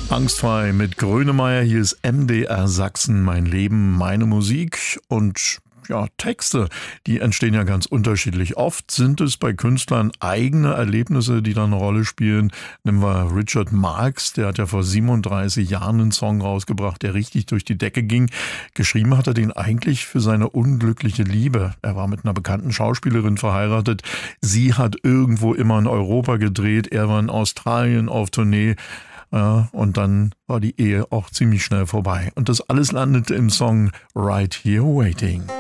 Angstfrei mit Grönemeyer. Hier ist MDR Sachsen, mein Leben, meine Musik. Und ja, Texte, die entstehen ja ganz unterschiedlich. Oft sind es bei Künstlern eigene Erlebnisse, die da eine Rolle spielen. Nehmen wir Richard Marx, der hat ja vor 37 Jahren einen Song rausgebracht, der richtig durch die Decke ging. Geschrieben hat er den eigentlich für seine unglückliche Liebe. Er war mit einer bekannten Schauspielerin verheiratet. Sie hat irgendwo immer in Europa gedreht. Er war in Australien auf Tournee. Ja, und dann war die Ehe auch ziemlich schnell vorbei. Und das alles landete im Song Right Here Waiting.